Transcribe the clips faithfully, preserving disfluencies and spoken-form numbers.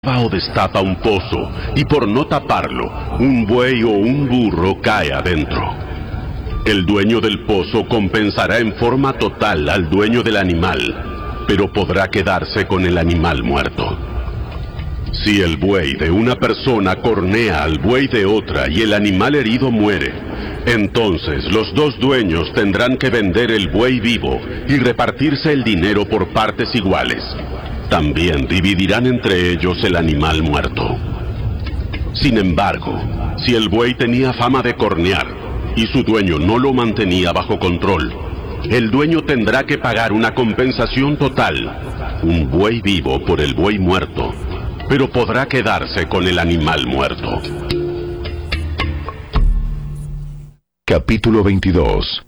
o destapa un pozo, y por no taparlo, un buey o un burro cae adentro. El dueño del pozo compensará en forma total al dueño del animal, pero podrá quedarse con el animal muerto. Si el buey de una persona cornea al buey de otra y el animal herido muere, entonces los dos dueños tendrán que vender el buey vivo y repartirse el dinero por partes iguales. También dividirán entre ellos el animal muerto. Sin embargo, si el buey tenía fama de cornear y su dueño no lo mantenía bajo control, el dueño tendrá que pagar una compensación total, un buey vivo por el buey muerto, pero podrá quedarse con el animal muerto. Capítulo veintidós.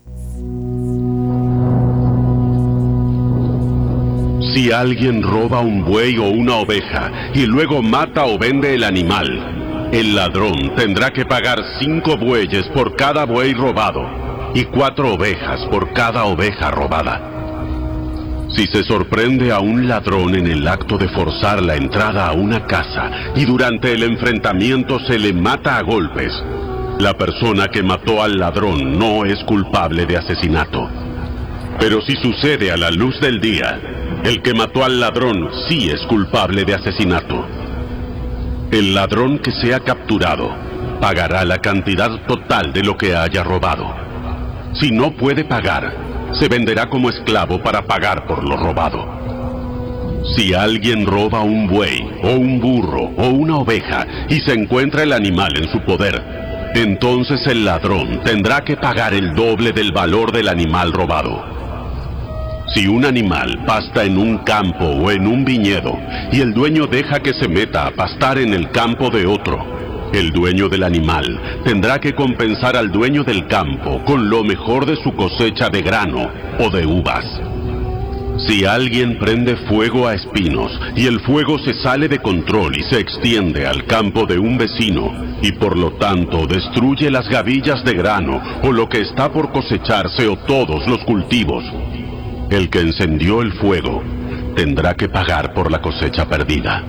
Si alguien roba un buey o una oveja y luego mata o vende el animal, el ladrón tendrá que pagar cinco bueyes por cada buey robado y cuatro ovejas por cada oveja robada. Si se sorprende a un ladrón en el acto de forzar la entrada a una casa y durante el enfrentamiento se le mata a golpes, la persona que mató al ladrón no es culpable de asesinato. Pero si sucede a la luz del día, el que mató al ladrón sí es culpable de asesinato. El ladrón que sea capturado pagará la cantidad total de lo que haya robado. Si no puede pagar, se venderá como esclavo para pagar por lo robado. Si alguien roba un buey, o un burro, o una oveja, y se encuentra el animal en su poder, entonces el ladrón tendrá que pagar el doble del valor del animal robado. Si un animal pasta en un campo o en un viñedo, y el dueño deja que se meta a pastar en el campo de otro, el dueño del animal tendrá que compensar al dueño del campo con lo mejor de su cosecha de grano o de uvas. Si alguien prende fuego a espinos y el fuego se sale de control y se extiende al campo de un vecino y por lo tanto destruye las gavillas de grano o lo que está por cosecharse o todos los cultivos, el que encendió el fuego tendrá que pagar por la cosecha perdida.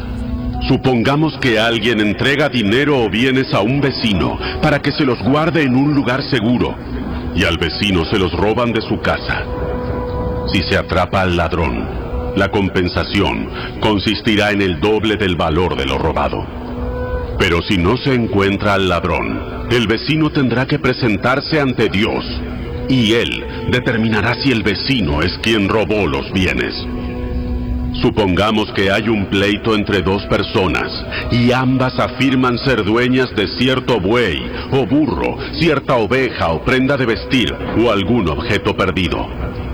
Supongamos que alguien entrega dinero o bienes a un vecino para que se los guarde en un lugar seguro y al vecino se los roban de su casa. Si se atrapa al ladrón, la compensación consistirá en el doble del valor de lo robado. Pero si no se encuentra al ladrón, el vecino tendrá que presentarse ante Dios y él determinará si el vecino es quien robó los bienes. Supongamos que hay un pleito entre dos personas y ambas afirman ser dueñas de cierto buey o burro, cierta oveja o prenda de vestir o algún objeto perdido.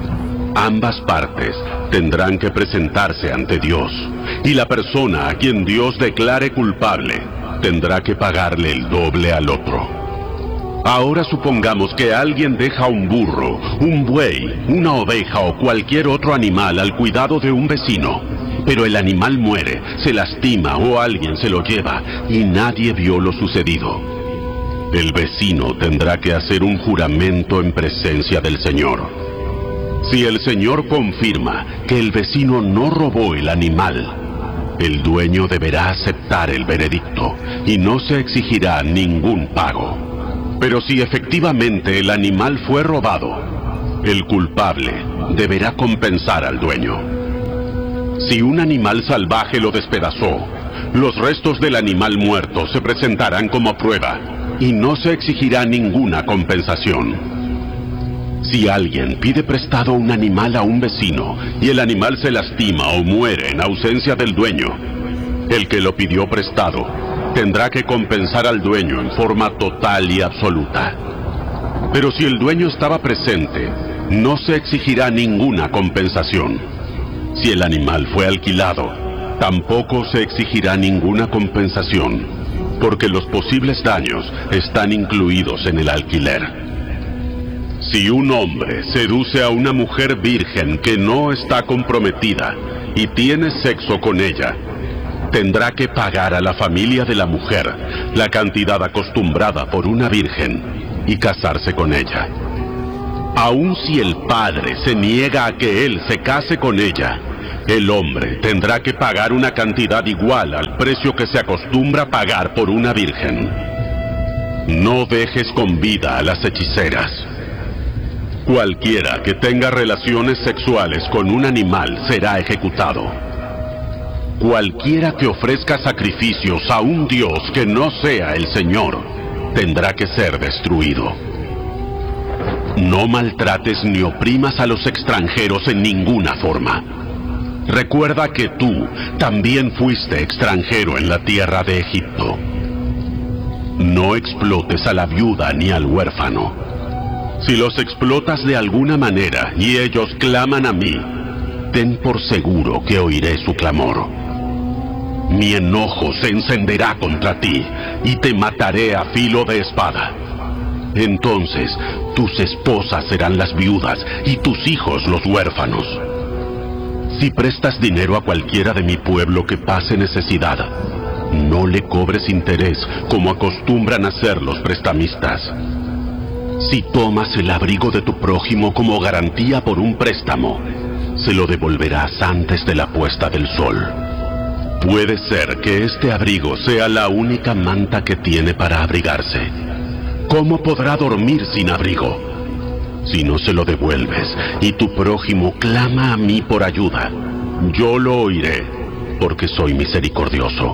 Ambas partes tendrán que presentarse ante Dios y la persona a quien Dios declare culpable tendrá que pagarle el doble al otro. Ahora supongamos que alguien deja un burro, un buey, una oveja o cualquier otro animal al cuidado de un vecino, pero el animal muere, se lastima o alguien se lo lleva y nadie vio lo sucedido. El vecino tendrá que hacer un juramento en presencia del Señor. Si el Señor confirma que el vecino no robó el animal, el dueño deberá aceptar el veredicto y no se exigirá ningún pago. Pero si efectivamente el animal fue robado, el culpable deberá compensar al dueño. Si un animal salvaje lo despedazó, los restos del animal muerto se presentarán como prueba y no se exigirá ninguna compensación. Si alguien pide prestado un animal a un vecino y el animal se lastima o muere en ausencia del dueño, el que lo pidió prestado tendrá que compensar al dueño en forma total y absoluta. Pero si el dueño estaba presente, no se exigirá ninguna compensación. Si el animal fue alquilado, tampoco se exigirá ninguna compensación, porque los posibles daños están incluidos en el alquiler. Si un hombre seduce a una mujer virgen que no está comprometida y tiene sexo con ella, tendrá que pagar a la familia de la mujer la cantidad acostumbrada por una virgen y casarse con ella. Aun si el padre se niega a que él se case con ella, El hombre tendrá que pagar una cantidad igual al precio que se acostumbra pagar por una virgen. No dejes con vida a las hechiceras. Cualquiera que tenga relaciones sexuales con un animal será ejecutado. Cualquiera que ofrezca sacrificios a un dios que no sea el Señor, tendrá que ser destruido. No maltrates ni oprimas a los extranjeros en ninguna forma. Recuerda que tú también fuiste extranjero en la tierra de Egipto. No explotes a la viuda ni al huérfano. Si los explotas de alguna manera y ellos claman a mí, ten por seguro que oiré su clamor. Mi enojo se encenderá contra ti y te mataré a filo de espada. Entonces tus esposas serán las viudas y tus hijos los huérfanos. Si prestas dinero a cualquiera de mi pueblo que pase necesidad, no le cobres interés como acostumbran hacer los prestamistas. Si tomas el abrigo de tu prójimo como garantía por un préstamo, se lo devolverás antes de la puesta del sol. Puede ser que este abrigo sea la única manta que tiene para abrigarse. ¿Cómo podrá dormir sin abrigo? Si no se lo devuelves y tu prójimo clama a mí por ayuda, yo lo oiré, porque soy misericordioso.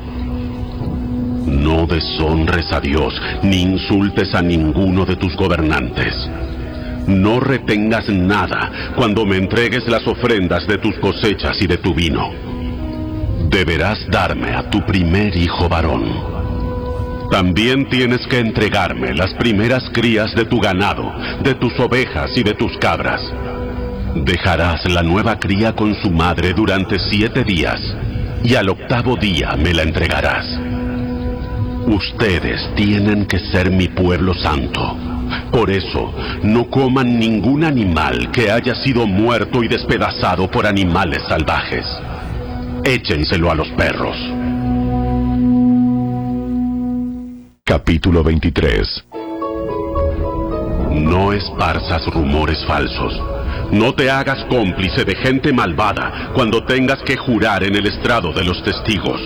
No deshonres a Dios, ni insultes a ninguno de tus gobernantes. No retengas nada cuando me entregues las ofrendas de tus cosechas y de tu vino. Deberás darme a tu primer hijo varón. También tienes que entregarme las primeras crías de tu ganado, de tus ovejas y de tus cabras. Dejarás la nueva cría con su madre durante siete días, y al octavo día me la entregarás. Ustedes tienen que ser mi pueblo santo. Por eso, no coman ningún animal que haya sido muerto y despedazado por animales salvajes. Échenselo a los perros. Capítulo veintitrés. No esparzas rumores falsos. No te hagas cómplice de gente malvada cuando tengas que jurar en el estrado de los testigos.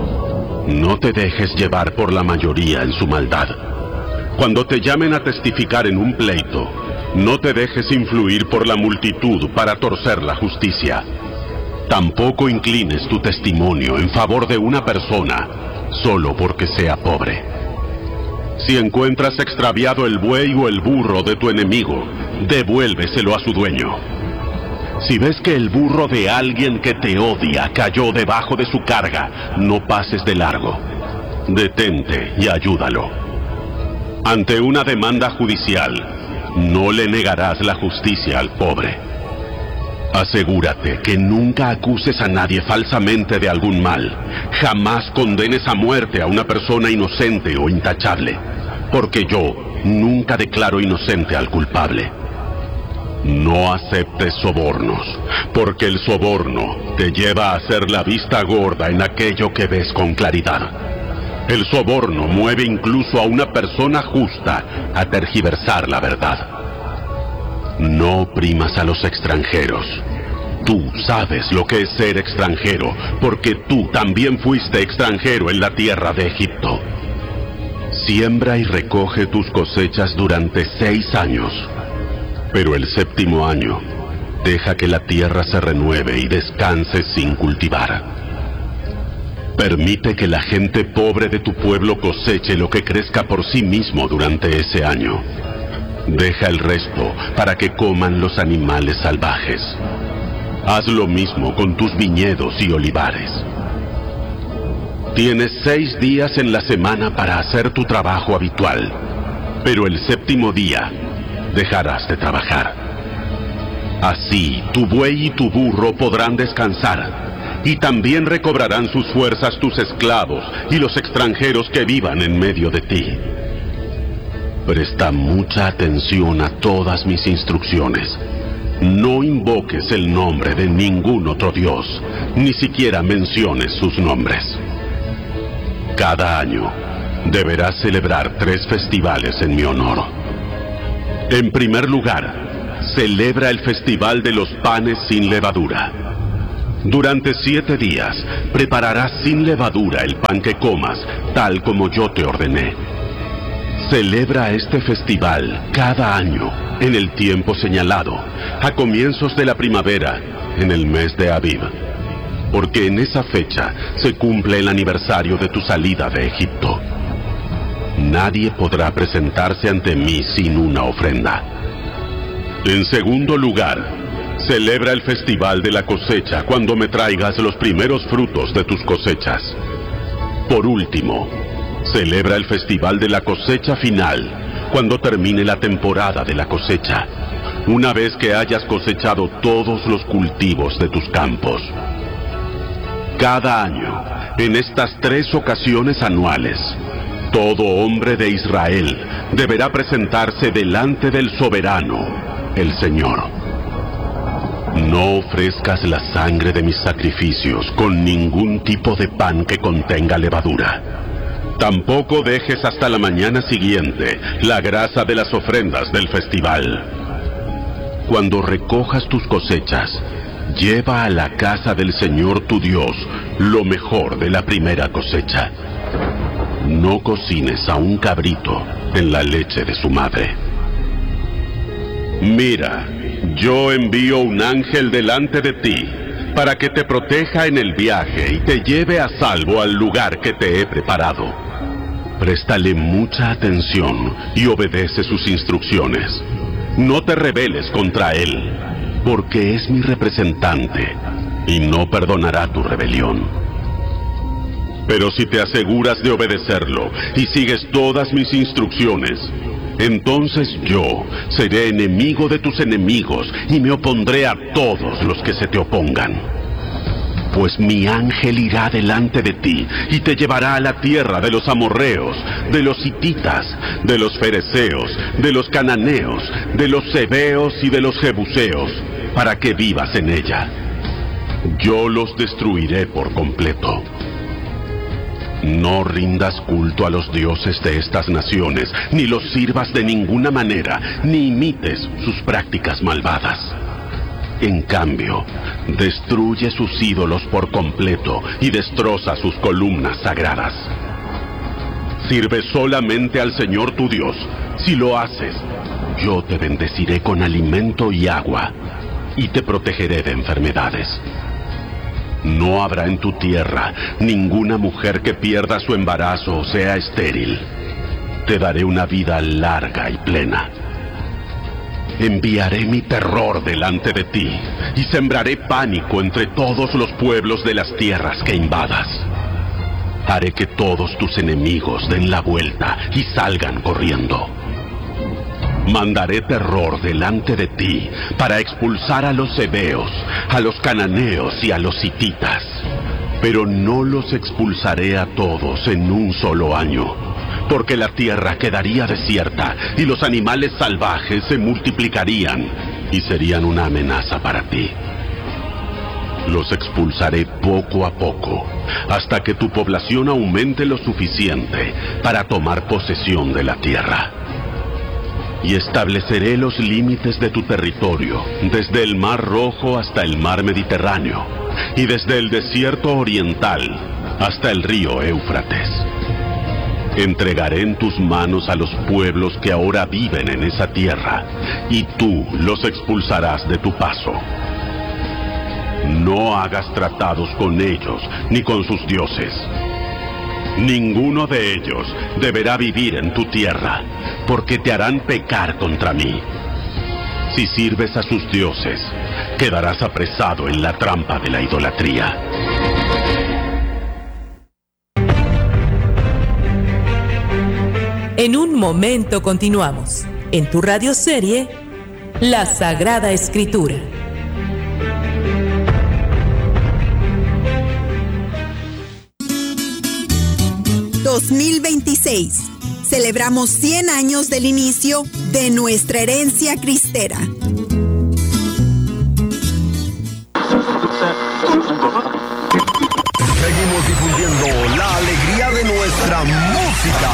No te dejes llevar por la mayoría en su maldad. Cuando te llamen a testificar en un pleito, no te dejes influir por la multitud para torcer la justicia. Tampoco inclines tu testimonio en favor de una persona solo porque sea pobre. Si encuentras extraviado el buey o el burro de tu enemigo, devuélveselo a su dueño. Si ves que el burro de alguien que te odia cayó debajo de su carga, no pases de largo. Detente y ayúdalo. Ante una demanda judicial, no le negarás la justicia al pobre. Asegúrate que nunca acuses a nadie falsamente de algún mal. Jamás condenes a muerte a una persona inocente o intachable, porque yo nunca declaro inocente al culpable. No aceptes sobornos, porque el soborno te lleva a hacer la vista gorda en aquello que ves con claridad. El soborno mueve incluso a una persona justa a tergiversar la verdad. No oprimas a los extranjeros. Tú sabes lo que es ser extranjero, porque tú también fuiste extranjero en la tierra de Egipto. Siembra y recoge tus cosechas durante seis años. Pero el séptimo año, deja que la tierra se renueve y descanse sin cultivar. Permite que la gente pobre de tu pueblo coseche lo que crezca por sí mismo durante ese año. Deja el resto para que coman los animales salvajes. Haz lo mismo con tus viñedos y olivares. Tienes seis días en la semana para hacer tu trabajo habitual, pero el séptimo día dejarás de trabajar. Así, tu buey y tu burro podrán descansar, y también recobrarán sus fuerzas tus esclavos y los extranjeros que vivan en medio de ti. Presta mucha atención a todas mis instrucciones. No invoques el nombre de ningún otro dios, ni siquiera menciones sus nombres. Cada año deberás celebrar tres festivales en mi honor. En primer lugar, celebra el Festival de los Panes sin Levadura. Durante siete días prepararás sin levadura el pan que comas, tal como yo te ordené. Celebra este festival cada año, en el tiempo señalado, a comienzos de la primavera, en el mes de Abib, porque en esa fecha se cumple el aniversario de tu salida de Egipto. Nadie podrá presentarse ante mí sin una ofrenda. En segundo lugar, celebra el festival de la cosecha cuando me traigas los primeros frutos de tus cosechas. Por último, celebra el festival de la cosecha final cuando termine la temporada de la cosecha, una vez que hayas cosechado todos los cultivos de tus campos. Cada año, en estas tres ocasiones anuales, todo hombre de Israel deberá presentarse delante del soberano, el Señor. No ofrezcas la sangre de mis sacrificios con ningún tipo de pan que contenga levadura. Tampoco dejes hasta la mañana siguiente la grasa de las ofrendas del festival. Cuando recojas tus cosechas, lleva a la casa del Señor tu Dios lo mejor de la primera cosecha. No cocines a un cabrito en la leche de su madre. Mira, yo envío un ángel delante de ti para que te proteja en el viaje y te lleve a salvo al lugar que te he preparado. Préstale mucha atención y obedece sus instrucciones. No te rebeles contra él, porque es mi representante y no perdonará tu rebelión. Pero si te aseguras de obedecerlo y sigues todas mis instrucciones, entonces yo seré enemigo de tus enemigos y me opondré a todos los que se te opongan. Pues mi ángel irá delante de ti y te llevará a la tierra de los amorreos, de los hititas, de los fereceos, de los cananeos, de los heveos y de los jebuseos, para que vivas en ella. Yo los destruiré por completo. No rindas culto a los dioses de estas naciones, ni los sirvas de ninguna manera, ni imites sus prácticas malvadas. En cambio, destruye sus ídolos por completo y destroza sus columnas sagradas. Sirve solamente al Señor tu Dios. Si lo haces, yo te bendeciré con alimento y agua, y te protegeré de enfermedades. No habrá en tu tierra ninguna mujer que pierda su embarazo o sea estéril. Te daré una vida larga y plena. Enviaré mi terror delante de ti y sembraré pánico entre todos los pueblos de las tierras que invadas. Haré que todos tus enemigos den la vuelta y salgan corriendo. Mandaré terror delante de ti para expulsar a los heveos, a los cananeos y a los hititas. Pero no los expulsaré a todos en un solo año, porque la tierra quedaría desierta y los animales salvajes se multiplicarían y serían una amenaza para ti. Los expulsaré poco a poco, hasta que tu población aumente lo suficiente para tomar posesión de la tierra. Y estableceré los límites de tu territorio, desde el Mar Rojo hasta el Mar Mediterráneo, y desde el desierto oriental hasta el río Éufrates. Entregaré en tus manos a los pueblos que ahora viven en esa tierra, y tú los expulsarás de tu paso. No hagas tratados con ellos ni con sus dioses. Ninguno de ellos deberá vivir en tu tierra, porque te harán pecar contra mí. Si sirves a sus dioses, quedarás apresado en la trampa de la idolatría. En un momento continuamos, en tu radioserie, La Sagrada Escritura. dos mil veintiséis. Celebramos cien años del inicio de nuestra herencia cristera. Seguimos difundiendo la alegría de nuestra música.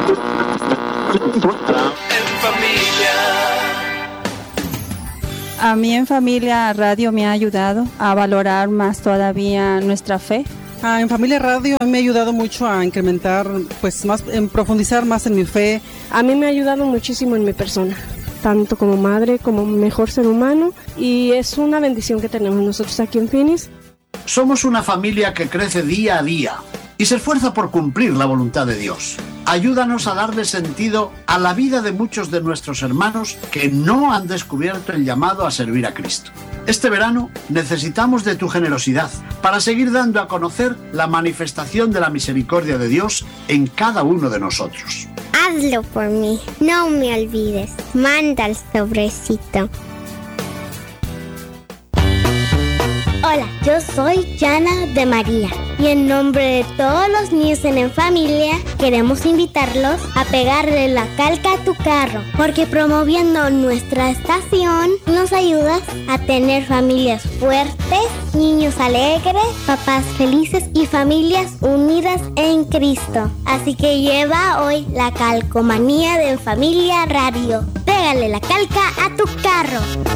En familia. A mí en Familia Radio me ha ayudado a valorar más todavía nuestra fe. Ah, en Familia Radio a mí me ha ayudado mucho a incrementar, pues más, en profundizar más en mi fe. A mí me ha ayudado muchísimo en mi persona, tanto como madre como mejor ser humano, y es una bendición que tenemos nosotros aquí en Phoenix. Somos una familia que crece día a día y se esfuerza por cumplir la voluntad de Dios. Ayúdanos a darle sentido a la vida de muchos de nuestros hermanos que no han descubierto el llamado a servir a Cristo. Este verano necesitamos de tu generosidad para seguir dando a conocer la manifestación de la misericordia de Dios en cada uno de nosotros. Hazlo por mí, no me olvides. Manda el sobrecito. Hola, yo soy Yana de María y en nombre de todos los niños en En Familia queremos invitarlos a pegarle la calca a tu carro, porque promoviendo nuestra estación nos ayudas a tener familias fuertes, niños alegres, papás felices y familias unidas en Cristo. Así que lleva hoy la calcomanía de En Familia Radio. Pégale la calca a tu carro.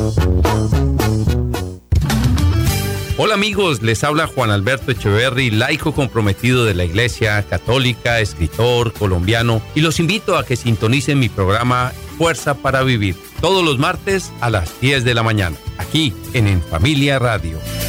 Hola amigos, les habla Juan Alberto Echeverry, laico comprometido de la Iglesia Católica, escritor colombiano, y los invito a que sintonicen mi programa Fuerza para Vivir, todos los martes a las diez de la mañana, aquí en En Familia Radio.